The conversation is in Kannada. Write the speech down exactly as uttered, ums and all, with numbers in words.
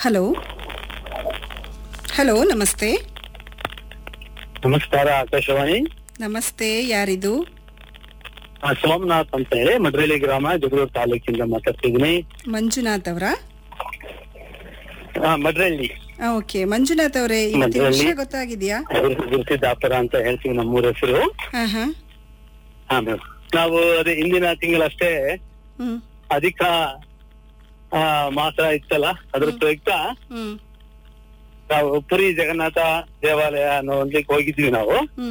ಹಲೋ ಹಲೋ ನಮಸ್ತೆ. ನಮಸ್ಕಾರ ಆಕಾಶವಾಣಿ. ನಮಸ್ತೆ, ಯಾರಿದು? ಆ, ಸೋಮನಾಥ್ ಅಂತ ಹೇಳಿ ಮಡ್ರೇಲಿ ಗ್ರಾಮ, ಜಗಳೂರು ತಾಲೂಕಿಂದ ಮಾತಾಡ್ತಿದ್ದೀನಿ. ಮಂಜುನಾಥ್ ಅವರಾ? ಮಡ್ರೇಲಿ. ಓಕೆ ಮಂಜುನಾಥ್ ಅವರೇ, ಇವತ್ತಿನ ಮದ್ರಲ್ಲಿ. ವಿಷಯ ಗೊತ್ತಾಗಿದ್ಯಾ? ಗುರುಸಿದ್ದಾಪುರ ಅಂತ ಹೇಳ್ತೀವಿ ನಮ್ಮೂರ ಹೆಸರು. ಹಾ ಹಾ ಹಾ ಮೇಡಮ್, ನಾವು ಅದೇ ಹಿಂದಿನ ತಿಂಗಳಷ್ಟೇ ಹ್ಮ್ ಅಧಿಕ ಆ, ಮಾಸ ಇತ್ತಲ್ಲ, ಅದ್ರ ಪ್ರಯುಕ್ತ ಹ್ಮ್ ನಾವು ಪುರಿ ಜಗನ್ನಾಥ ದೇವಾಲಯ ಅನ್ನೋ ಒಂದಕ್ಕೆ ಹೋಗಿದ್ವಿ ನಾವು. ಹ್ಮ್